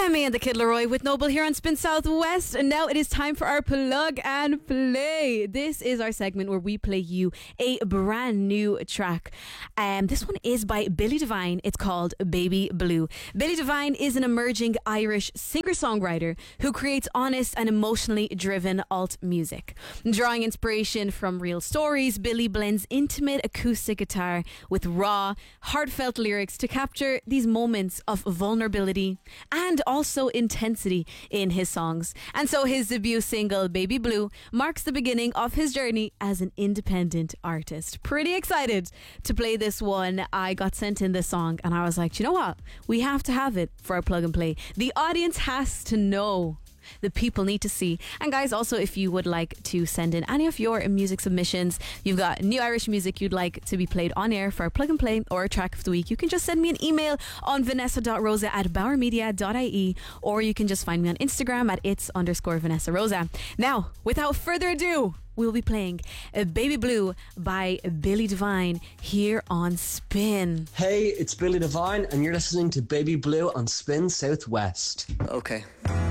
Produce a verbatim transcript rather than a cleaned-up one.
Femi and the Kid Leroy with Noble here on Spin Southwest. And now it is time for our plug and play. This is our segment where we play you a brand new track. Um, this one is by Billy Devine. It's called Baby Blue. Billy Devine is an emerging Irish singer-songwriter who creates honest and emotionally driven alt music. Drawing inspiration from real stories, Billy blends intimate acoustic guitar with raw, heartfelt lyrics to capture these moments of vulnerability and also intensity in his songs. And so his debut single, Baby Blue, marks the beginning of his journey as an independent artist. Pretty excited to play this one. I got sent in this song and I was like, you know what? We have to have it for our plug and play. The audience has to know. The people need to see. And guys, also, if you would like to send in any of your music submissions, you've got new Irish music you'd like to be played on air for a plug and play or a track of the week, you can just send me an email on vanessa dot rosa at bauer media dot I E, or you can just find me on Instagram at its underscore Vanessa Rosa. Now, without further ado, we'll be playing Baby Blue by Billy Devine here on Spin. Hey, it's Billy Devine and you're listening to Baby Blue on Spin Southwest. Okay.